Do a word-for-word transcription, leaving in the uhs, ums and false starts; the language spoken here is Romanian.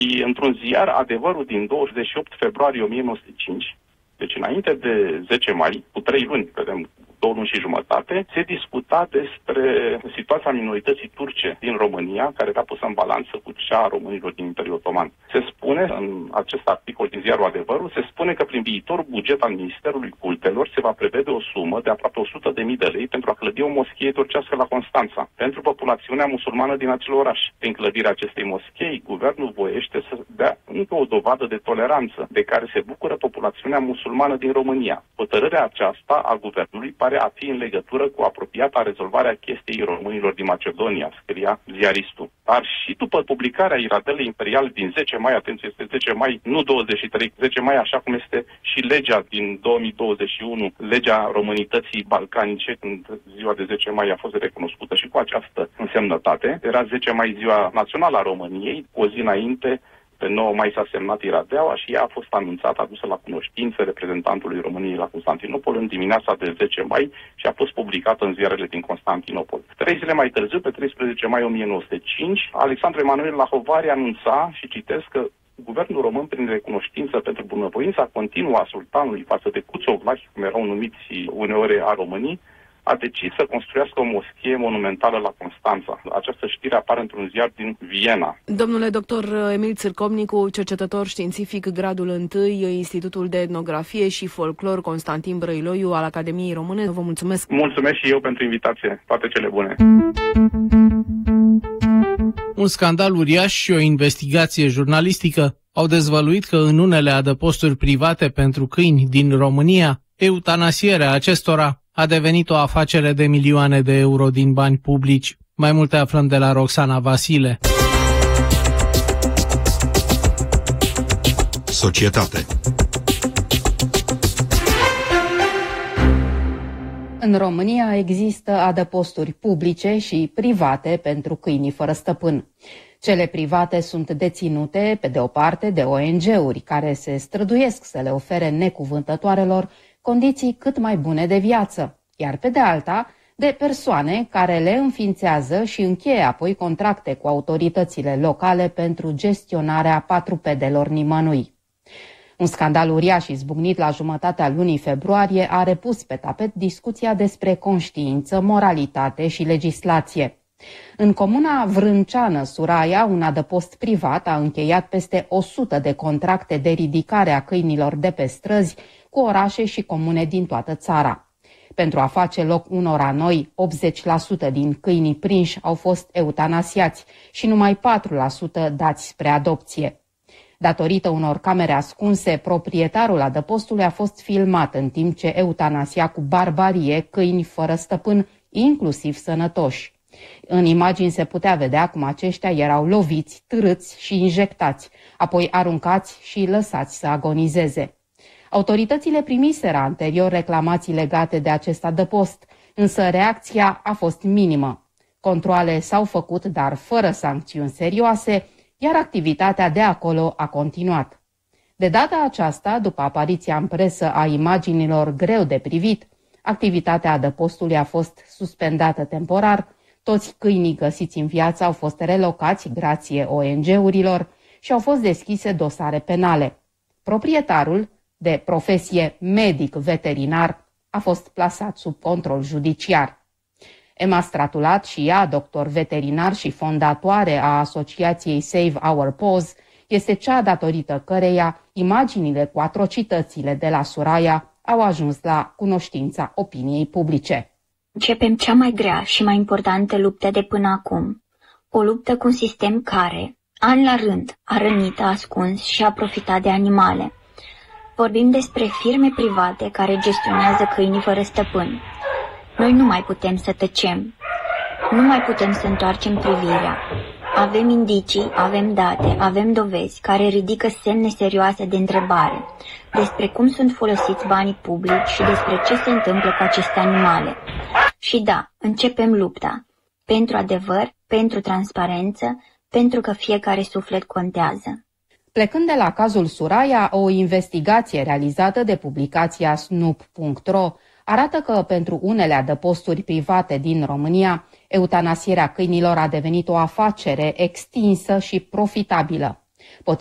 Într-un ziar, Adevărul, din douăzeci și opt februarie o mie nouă sute cinci, deci înainte de zece mai, cu trei luni, vedem, două luni și jumătate, se discuta despre situația minorității turce din România, care era pusă în balanță cu cea a românilor din Imperiul Otoman. Se spune, în acest articol din ziarul Adevărul, se spune că prin viitorul buget al Ministerului Cultelor se va prevede o sumă de aproape o sută de mii de lei pentru a clădi o moschee turcească la Constanța, pentru populațiunea musulmană din acel oraș. Prin clădirea acestei moschei, guvernul voiește să dea încă o dovadă de toleranță, de care se bucură populațiunea musulmană din România. Hotărârea aceasta a guvernului pare a fi în legătură cu apropiata rezolvarea chestiei românilor din Macedonia, scria ziaristul. Dar și după publicarea Iradelei Imperiale din zece mai, atenție, este zece mai, nu douăzeci și trei, zece mai, așa cum este și legea din două mii douăzeci și unu, legea românității balcanice, când ziua de zece mai a fost recunoscută și cu această însemnătate. Era zece mai ziua națională a României, cu o zi înainte, pe nouă mai s-a semnat Iradeaua și ea a fost anunțată, adusă la cunoștință reprezentantului României la Constantinopol în dimineața de zece mai și a fost publicată în ziarele din Constantinopol. Trei zile mai târziu, pe treisprezece mai o mie nouă sute cinci, Alexandru Emanuel Lahovari anunța, și citesc, că guvernul român, prin recunoștință pentru bunăvoința continuă a sultanului față de cuțovlahi, cum erau numiți uneori a Românii, a decis să construiască o moschee monumentală la Constanța. Această știre apare într-un ziar din Viena. Domnule doctor Emil Țârcomnicu, cercetător științific gradul întâi, Institutul de Etnografie și Folclor Constantin Brăiloiu al Academiei Române, vă mulțumesc. Mulțumesc și eu pentru invitație. Toate cele bune. Un scandal uriaș și o investigație jurnalistică au dezvăluit că în unele adăposturi private pentru câini din România, eutanasierea acestora a devenit o afacere de milioane de euro din bani publici. Mai multe aflăm de la Roxana Vasile. Societate. În România există adăposturi publice și private pentru câinii fără stăpân. Cele private sunt deținute, pe de o parte, de O N G-uri care se străduiesc să le ofere necuvântătoarelor condiții cât mai bune de viață, iar pe de alta, de persoane care le înființează și încheie apoi contracte cu autoritățile locale pentru gestionarea patrupedelor nimănui. Un scandal uriaș izbucnit la jumătatea lunii februarie a repus pe tapet discuția despre conștiință, moralitate și legislație. În comuna vrânceană Suraia, un adăpost privat a încheiat peste o sută de contracte de ridicare a câinilor de pe străzi cu orașe și comune din toată țara. Pentru a face loc unora noi, optzeci la sută din câinii prinși au fost eutanasiați și numai patru la sută dați spre adopție. Datorită unor camere ascunse, proprietarul adăpostului a fost filmat în timp ce eutanasia cu barbarie câini fără stăpân, inclusiv sănătoși. În imagini se putea vedea cum aceștia erau loviți, târâți și injectați, apoi aruncați și lăsați să agonizeze. Autoritățile primiseră anterior reclamații legate de acest adăpost, însă reacția a fost minimă. Controale s-au făcut, dar fără sancțiuni serioase, iar activitatea de acolo a continuat. De data aceasta, după apariția în presă a imaginilor greu de privit, activitatea adăpostului a fost suspendată temporar, toți câinii găsiți în viață au fost relocați grație O N G-urilor și au fost deschise dosare penale. Proprietarul, de profesie medic veterinar, a fost plasat sub control judiciar. Emma Stratulat și ea, doctor veterinar și fondatoare a asociației Save Our Paws, este cea datorită căreia imaginile cu atrocitățile de la Suraia au ajuns la cunoștința opiniei publice. Începem cea mai grea și mai importantă luptă de până acum. O luptă cu un sistem care, an la rând, a rănit, a ascuns și a profitat de animale. Vorbim despre firme private care gestionează câinii fără stăpân. Noi nu mai putem să tăcem. Nu mai putem să întoarcem privirea. Avem indicii, avem date, avem dovezi care ridică semne serioase de întrebare despre cum sunt folosiți banii publici și despre ce se întâmplă cu aceste animale. Și da, începem lupta. Pentru adevăr, pentru transparență, pentru că fiecare suflet contează. Plecând de la cazul Suraia, o investigație realizată de publicația snoop punct ro arată că pentru unele adăposturi private din România, eutanasierea câinilor a devenit o afacere extinsă și profitabilă.